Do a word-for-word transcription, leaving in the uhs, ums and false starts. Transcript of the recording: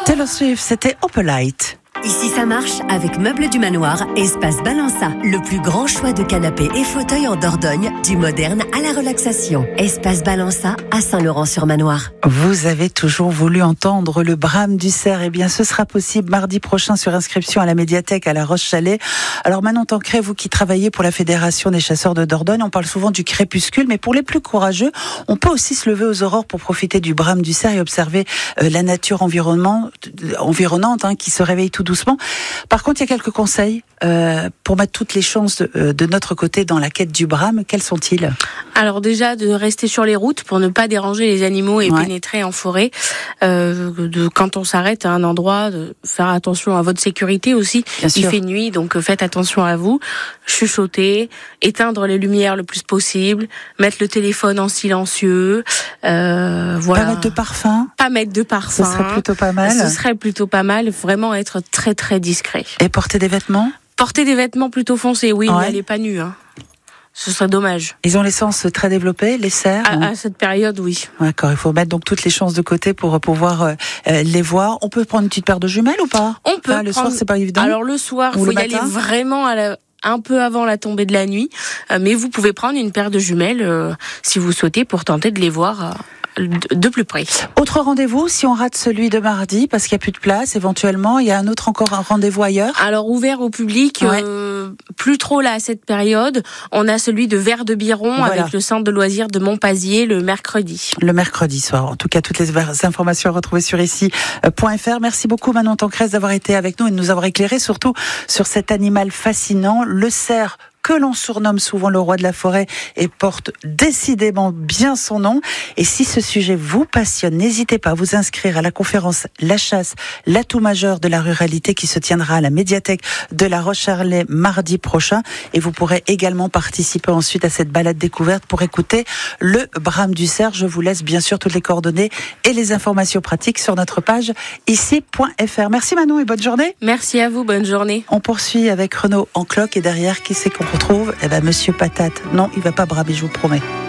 Taylor Swift, c'était Opalite. Ici ça marche avec Meubles du Manoir, Espace Balança. Le plus grand choix de canapés et fauteuils en Dordogne, du moderne à la relaxation. Espace Balança à Saint-Laurent-sur-Manoir. Vous avez toujours voulu entendre le brame du cerf. Eh bien, ce sera possible mardi prochain sur inscription à la médiathèque à La Roche-Chalais. Alors Manon Tancret, vous qui travaillez pour la Fédération des chasseurs de Dordogne, on parle souvent du crépuscule, mais pour les plus courageux, on peut aussi se lever aux aurores pour profiter du brame du cerf et observer euh, la nature environnement, environnante hein, qui se réveille tout doucement. Par contre, il y a quelques conseils euh, pour mettre toutes les chances de, de notre côté dans la quête du brame. Quels sont-ils ? Alors déjà, de rester sur les routes pour ne pas déranger les animaux et ouais. pénétrer en forêt. Euh, de, quand on s'arrête à un endroit, de faire attention à votre sécurité aussi. Bien Il sûr. fait nuit, donc faites attention à vous. Chuchoter, éteindre les lumières le plus possible, mettre le téléphone en silencieux. Euh, voilà. Pas mettre de parfum. Pas mettre de parfum. Ce serait plutôt pas mal. Ce serait plutôt pas mal. Vraiment être très très discret. Et porter des vêtements ? Porter des vêtements plutôt foncés. Oui, ouais. n'allez pas nu. Hein. Ce serait dommage. Ils ont les sens très développés, les cerfs. À, à cette période, oui. D'accord, il faut mettre donc toutes les chances de côté pour pouvoir euh, les voir. On peut prendre une petite paire de jumelles ou pas ? On peut. Enfin, le prendre... soir, c'est pas évident. Alors le soir, il ou faut le y aller matin vraiment à la... un peu avant la tombée de la nuit. Euh, mais vous pouvez prendre une paire de jumelles euh, si vous souhaitez pour tenter de les voir. Euh... de plus près. Autre rendez-vous, si on rate celui de mardi, parce qu'il n'y a plus de place, éventuellement, il y a un autre encore un rendez-vous ailleurs ? Alors, ouvert au public, ouais. euh, plus trop là à cette période. On a celui de Vert de Biron voilà. avec le centre de loisirs de Montpazier le mercredi. Le mercredi soir. En tout cas, toutes les informations à retrouver sur ici point f r. Merci beaucoup Manon Tancret d'avoir été avec nous et de nous avoir éclairé surtout sur cet animal fascinant, le cerf, que l'on surnomme souvent le roi de la forêt et porte décidément bien son nom. Et si ce sujet vous passionne, n'hésitez pas à vous inscrire à la conférence La Chasse, l'atout majeur de la ruralité qui se tiendra à la médiathèque de La Roche-Chalais mardi prochain. Et vous pourrez également participer ensuite à cette balade découverte pour écouter le brame du cerf. Je vous laisse bien sûr toutes les coordonnées et les informations pratiques sur notre page ici point f r. Merci Manon et bonne journée. Merci à vous, bonne journée. On poursuit avec Renaud en cloque et derrière, qui c'est qu'on retrouve ? Eh ben, Monsieur Patate. Non, il va pas bramer, je vous promets.